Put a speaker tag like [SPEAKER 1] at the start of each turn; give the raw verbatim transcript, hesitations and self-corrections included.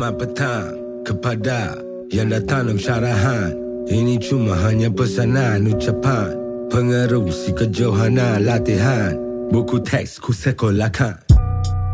[SPEAKER 1] Selamat petang kepada yang datang untuk syarahan. Ini cuma hanya pesanan ucapan pengerusi kejohanan latihan. Buku teks ku sekolahkan.